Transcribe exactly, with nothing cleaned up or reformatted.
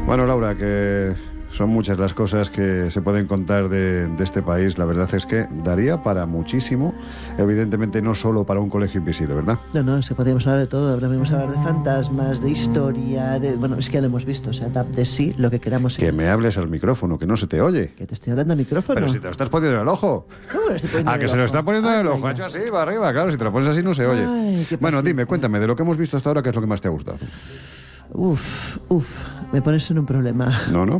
Bueno, Laura, que son muchas las cosas que se pueden contar de, de este país. La verdad es que daría para muchísimo, evidentemente no solo para un colegio invisible, ¿verdad? No, no, se podríamos hablar de todo. Podríamos hablar de fantasmas, de historia, de... Bueno, es que ya lo hemos visto, o sea, de sí, lo que queramos. Que me hables al micrófono, que no se te oye. Que te estoy hablando al micrófono. Pero si te lo estás poniendo en el ojo. ¿Cómo lo estoy poniendo Ah, en que el se lo ojo? está poniendo en el Anda ojo, ya. hecho así, va arriba, claro, si te lo pones así no se oye. Ay, qué Bueno, dime, paciencia. cuéntame, de lo que hemos visto hasta ahora, ¿qué es lo que más te ha gustado? Uf, uf, me pones en un problema. No, no,